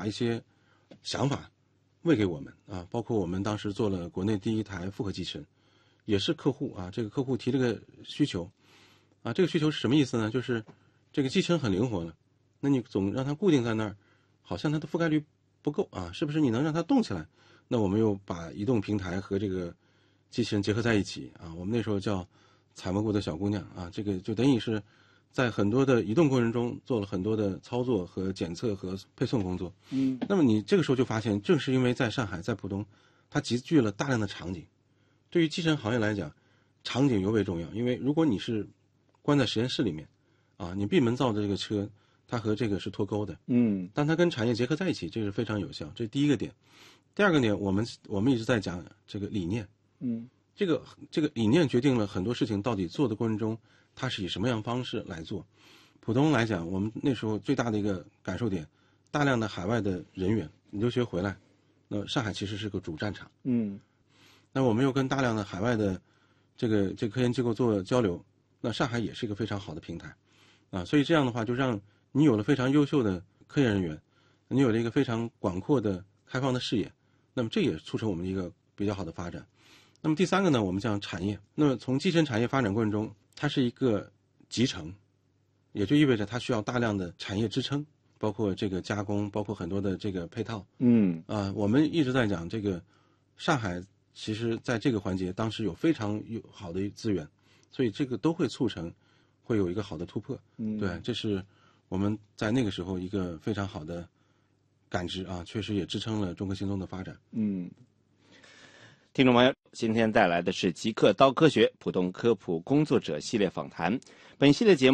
把一些想法喂给我们啊，包括我们当时做了国内第一台复合机器人，也是客户啊，这个客户提了个需求啊，这个需求是什么意思呢？就是这个机器人很灵活了，那你总让它固定在那儿，好像它的覆盖率不够啊，是不是你能让它动起来？那我们又把移动平台和这个机器人结合在一起啊，我们那时候叫采蘑菇的小姑娘啊，这个就等于是在很多的移动过程中做了很多的操作和检测和配送工作。那么你这个时候就发现，正是因为在上海在浦东，它集聚了大量的场景。对于机器人行业来讲，场景尤为重要，因为如果你是关在实验室里面啊，你闭门造的这个车，它和这个是脱钩的。但它跟产业结合在一起，这个是非常有效，这是第一个点。第二个点，我们一直在讲这个理念。这个理念决定了很多事情到底做的过程中，它是以什么样方式来做。浦东来讲，我们那时候最大的一个感受点，大量的海外的人员留学回来，那上海其实是个主战场。那我们又跟大量的海外的这个科研机构做交流，那上海也是一个非常好的平台啊，所以这样的话就让你有了非常优秀的科研人员，你有了一个非常广阔的开放的视野，那么这也促成我们的一个比较好的发展。那么第三个呢，我们讲产业，那么从机器人产业发展过程中，它是一个集成，也就意味着它需要大量的产业支撑，包括这个加工，包括很多的这个配套。我们一直在讲这个上海，其实在这个环节当时有非常好的资源，所以这个都会促成会有一个好的突破。对，这是我们在那个时候一个非常好的感知啊，确实也支撑了中科新综的发展。 听众朋友，今天带来的是极客刀科学浦东科普工作者系列访谈。本系列节目